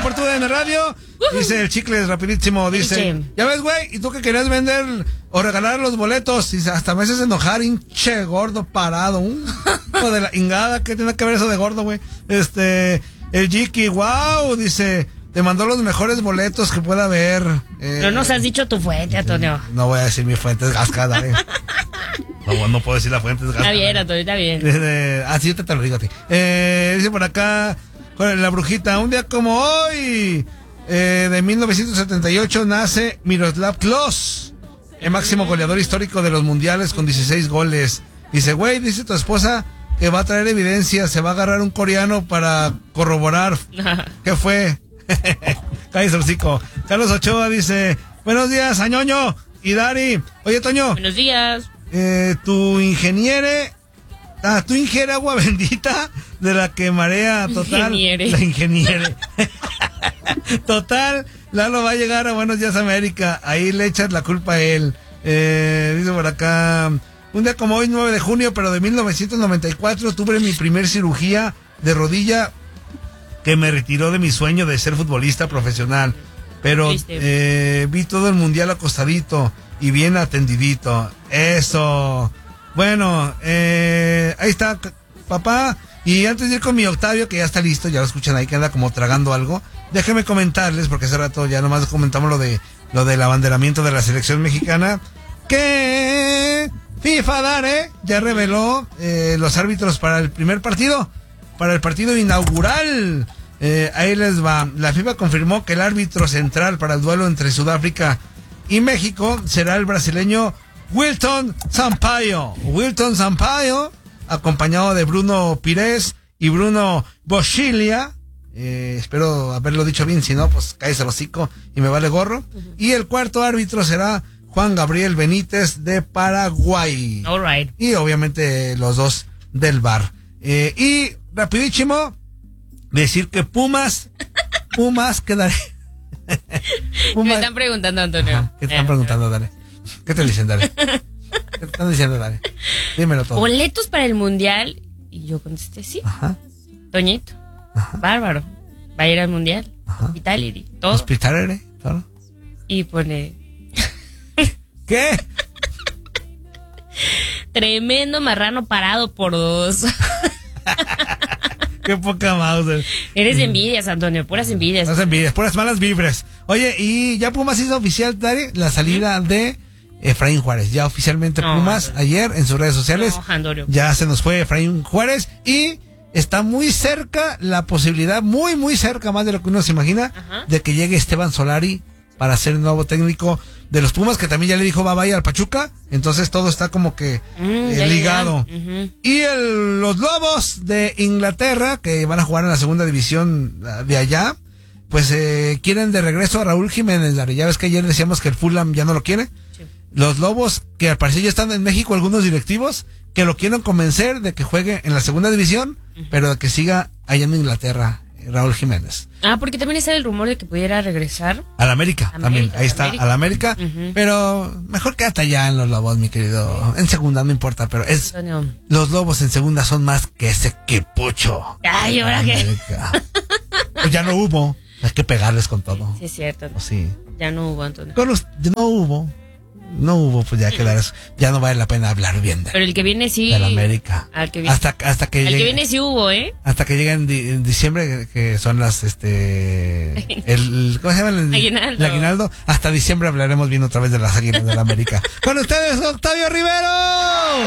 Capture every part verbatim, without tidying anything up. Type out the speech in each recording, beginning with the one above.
por tu D N Radio. Uh-huh. Dice el Chicles rapidísimo, dice, sí. Ya ves, güey, y tú que querías vender o regalar los boletos, dice, hasta me haces enojar, hinche gordo parado, un hijo de la ingada, ¿qué tiene que ver eso de gordo, güey? Este, el Jiki, wow, dice, te mandó los mejores boletos que pueda haber. Eh, no nos has dicho tu fuente, Antonio. No voy a decir mi fuente, es Gasca, dale. No, no puedo decir la fuente, es Gasca. Está bien, Antonio, está bien. Eh, ah, sí, yo te, te lo digo a ti. Eh, dice por acá, la brujita, un día como hoy, eh, de mil novecientos setenta y ocho, nace Miroslav Klose, el máximo goleador histórico de los mundiales con dieciséis goles. Dice, güey, dice tu esposa que va a traer evidencia, se va a agarrar un coreano para corroborar. ¿Qué fue? Cállese el hocico. Carlos Ochoa dice, buenos días, Añoño y Dari. Oye, Toño. Buenos días. Eh, tu ingeniere, ah, tu ingiere agua bendita de la que marea total. Ingeniere. La ingeniere. Total, Lalo va a llegar a Buenos Días América. Ahí le echas la culpa a él. Eh, dice por acá, un día como hoy, nueve de junio, pero de mil novecientos noventa y cuatro, tuve mi primer cirugía de rodilla que me retiró de mi sueño de ser futbolista profesional. Pero eh, vi todo el mundial acostadito y bien atendidito. Eso. Bueno, eh, ahí está, papá. Y antes de ir con mi Octavio, que ya está listo, ya lo escuchan ahí que anda como tragando algo, déjenme comentarles, porque hace rato ya nomás comentamos lo de lo del abanderamiento de la selección mexicana, que FIFA Dare ya reveló eh, los árbitros para el primer partido, para el partido inaugural. Eh, ahí les va. La FIFA confirmó que el árbitro central para el duelo entre Sudáfrica y México será el brasileño Wilton Sampaio. Wilton Sampaio, acompañado de Bruno Pires y Bruno Boschilia. Eh, espero haberlo dicho bien, si no, pues cállese el hocico y me vale gorro. Uh-huh. Y el cuarto árbitro será Juan Gabriel Benítez de Paraguay. All right. Y obviamente los dos del V A R. Eh, y rapidísimo, decir que Pumas, Pumas, quedaré. Pumas. Me están preguntando, Antonio. Ajá, ¿qué te están preguntando, Dale? ¿Qué te dicen, Dale? ¿Qué te están diciendo, Dale? Dímelo todo. Boletos para el mundial. Y yo contesté sí. Ajá. Toñito. Ajá. Bárbaro. Va a ir al mundial. Ajá. Hospitality. Todo. Hospitality. Todo. Y pone. ¿Qué? Tremendo marrano parado por dos. Qué poca mouse. Eres de envidias, Antonio, puras envidias. Puras envidias, puras malas vibras. Oye, y ya Pumas hizo oficial, Dari, la salida de Efraín Juárez. Ya oficialmente no, Pumas, Antonio. Ayer en sus redes sociales, no, ya se nos fue Efraín Juárez y está muy cerca la posibilidad, muy, muy cerca, más de lo que uno se imagina, ajá, de que llegue Esteban Solari para ser el nuevo técnico de los Pumas, que también ya le dijo bye bye al Pachuca. Entonces todo está como que mm, eh, ligado. Uh-huh. Y el, los Lobos de Inglaterra, que van a jugar en la segunda división de allá, pues eh, quieren de regreso a Raúl Jiménez. Ya ves que ayer decíamos que el Fulham ya no lo quiere. Sí. Los Lobos, que al parecer ya están en México algunos directivos, que lo quieren convencer de que juegue en la segunda división, uh-huh, pero de que siga allá en Inglaterra Raúl Jiménez. Ah, porque también está el rumor de que pudiera regresar al América, América también, ahí está, América. Al América, uh-huh, pero mejor quédate allá en los Lobos, mi querido. En segunda no importa, pero es Antonio. Los Lobos en segunda son más que ese quipucho. Ay, ¿ahora qué? Pues ya no hubo, hay que pegarles con todo. Sí, es cierto. ¿O sí? Ya no hubo, Antonio. Con los, no hubo. No hubo, pues ya quedar eso. Ya no vale la pena hablar bien de, pero el que viene sí. De la América. Al que viene, hasta, hasta que el llegue, que viene sí hubo, ¿eh? Hasta que llegue en, di, en diciembre, que son las, este... el, ¿cómo se llama? El aguinaldo. El aguinaldo. Hasta diciembre hablaremos bien otra vez de las águilas de la América. ¡Con ustedes, Octavio Rivero!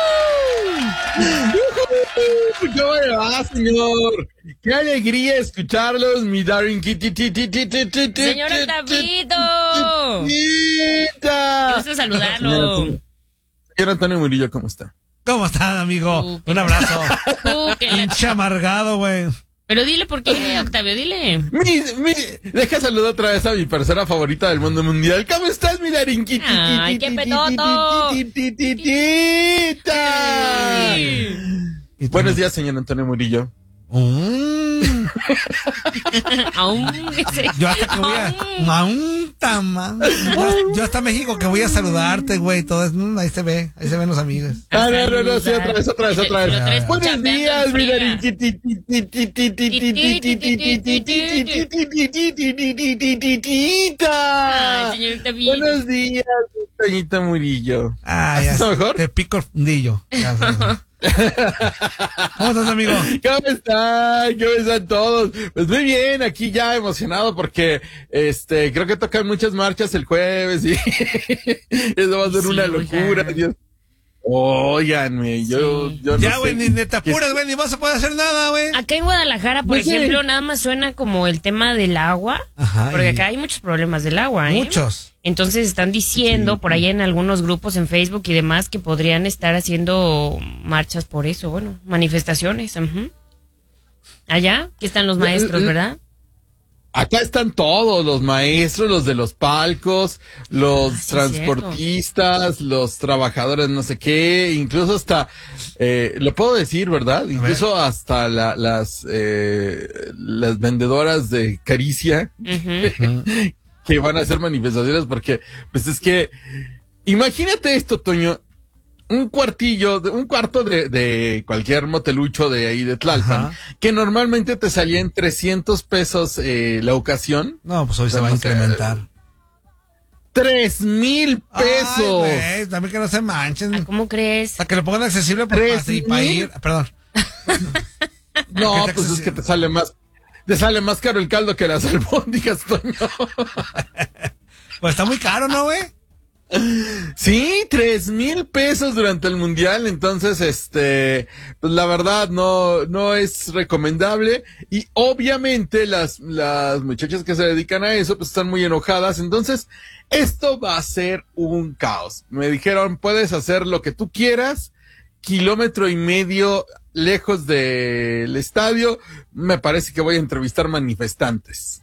¿Cómo le va, señor? ¡Qué alegría escucharlos, mi Darren Kitty! ¡Señor Octavito! ¡Me gusta saludarlo! Señor Antonio Murillo, ¿cómo está? ¿Cómo están, amigo? Uh, Un abrazo. Uh, Pinche amargado, güey. Pero dile por qué, Octavio, dile. Mi, mi, deja saludar otra vez a mi persona favorita del mundo mundial. ¿Cómo estás, mi Darren Kitty? ¡Ay, qué petoto! Buenos días, señor Antonio Murillo. Mm. Aún. Yo hasta que voy a... Aún. tama. Yo, yo hasta México que voy a saludarte, güey. Todo es, mm, ahí se ve, ahí se ven los amigos. Ah, no, no, no, sí, otra vez, otra vez, otra vez. Lo traes Buenos chambeando días, en mi friega. Darinchitita. Ay, señorita Villa. Buenos días, Toñita Murillo. Ah, ya. ¿Está mejor? Te pico el fundillo. Ya, ya, ya. ¿Cómo estás, amigo? ¿Cómo están? ¿Cómo están todos? Pues muy bien, aquí ya emocionado porque este creo que tocan muchas marchas el jueves y eso va a ser Sí, una oigan. locura. Dios. Óiganme, yo, Sí. yo no Ya, sé güey, ni, ni te qué- apuras, güey, ni vas a poder hacer nada, güey. Acá en Guadalajara, por Pues sí. ejemplo, nada más suena como el tema del agua. Ajá, Porque y- acá hay muchos problemas del agua, ¿eh? Muchos. Entonces están diciendo por ahí en algunos grupos en Facebook y demás que podrían estar haciendo marchas por eso, bueno, manifestaciones. Ujú. Allá, aquí están los maestros, ¿verdad? Acá están todos, los maestros, los de los palcos, los Ah, sí, transportistas, los trabajadores no sé qué, incluso hasta, eh, lo puedo decir, ¿verdad? Incluso hasta la- las, eh, las vendedoras de caricia Ujú. que van a hacer manifestaciones porque, pues es que, imagínate esto, Toño, un cuartillo, de- un cuarto de, de cualquier motelucho de ahí de Tlalpan, Ajá. que normalmente te salía en trescientos pesos eh, la ocasión, No, pues hoy se va a Vamos a- incrementar. tres mil pesos. Ay, güey, también que no se manchen. Ay, ¿cómo crees? Para que lo pongan accesible por ¿Tres para, para mil? ir. Perdón. No, ¿Qué te pues es que te sale más, te sale más caro el caldo que las albóndigas, Toño. Pues está muy caro, ¿no, güey? Sí, tres mil pesos durante el mundial, entonces, este, pues la verdad no, no es recomendable y obviamente las, las muchachas que se dedican a eso, pues están muy enojadas, entonces esto va a ser un caos. Me dijeron, puedes hacer lo que tú quieras, kilómetro y medio lejos del estadio, me parece que voy a entrevistar manifestantes.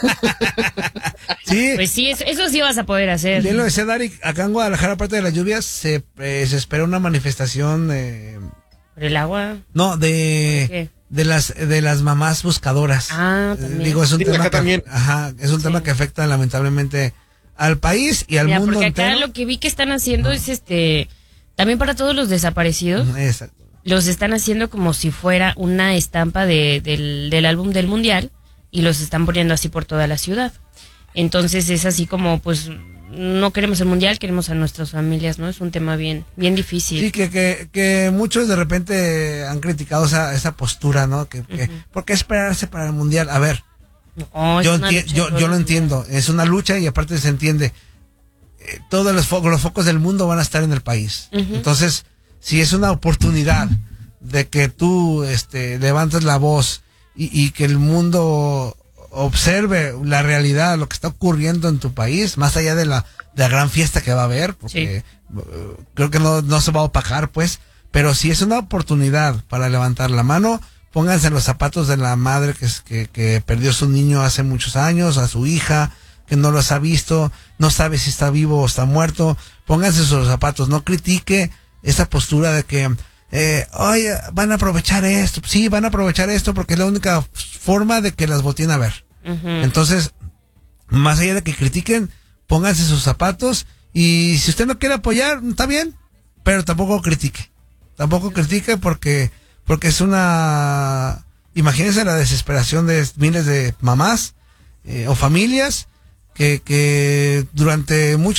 Sí. Pues sí, eso, eso sí vas a poder hacer. Bien lo decía Dari, acá en Guadalajara, aparte de las lluvias, se, eh, se espera una manifestación, eh, Por el agua. no, de, ¿Qué? de las, de las mamás buscadoras. Ah, Eh, también. Digo, es un Sí, tema acá que, también. ajá, es un tema que afecta lamentablemente al país y al Mira, mundo porque acá entero. lo que vi que están haciendo es este, también para todos los desaparecidos, Exacto. los están haciendo como si fuera una estampa de, del, del álbum del mundial y los están poniendo así por toda la ciudad. Entonces es así como, pues, no queremos el mundial, queremos a nuestras familias, ¿no? Es un tema bien, bien difícil. Sí, que, que, que muchos de repente han criticado esa, esa postura, ¿no? Que, que, ¿por qué esperarse para el mundial? A ver, No, es yo, una enti- lucha yo, de todos yo lo los entiendo, es una lucha y aparte se entiende. Eh, todos los focos, los focos del mundo van a estar en el país. Ujú. Entonces, si es una oportunidad de que tú este, levantes la voz y, y que el mundo observe la realidad, lo que está ocurriendo en tu país, más allá de la, de la gran fiesta que va a haber, porque uh, creo que no, no se va a opacar, pues, pero si es una oportunidad para levantar la mano, pónganse en los zapatos de la madre que, es- que, que perdió su niño hace muchos años, a su hija, que no los ha visto, no sabe si está vivo o está muerto, pónganse sus zapatos, no critique esa postura de que, eh, oye, van a aprovechar esto, sí, van a aprovechar esto porque es la única forma de que las volteen a ver. Ujú. Entonces, más allá de que critiquen, pónganse sus zapatos y si usted no quiere apoyar, está bien, pero tampoco critique. Tampoco critique porque porque es una... Imagínense la desesperación de miles de mamás eh, o familias que, que durante mucho